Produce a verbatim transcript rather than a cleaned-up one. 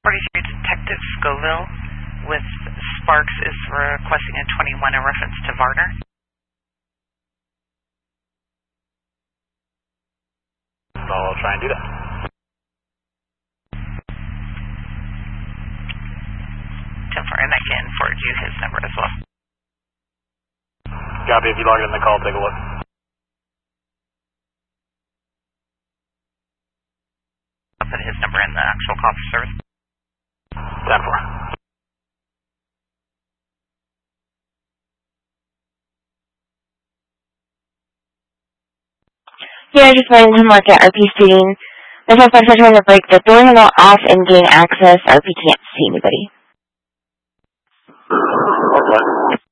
forty-three, Detective Scoville with Sparks is requesting a twenty-one in reference to Varner. I'll try and do that. ten four, and I can forward you his number as well. Copy. If you log it in the call, take a look. I'll put his number in the actual call for service. ten four. Yeah, I just wanted to mark at R P scene. The suspects are trying to break the door handle off and gain access. R P can't see anybody. Okay.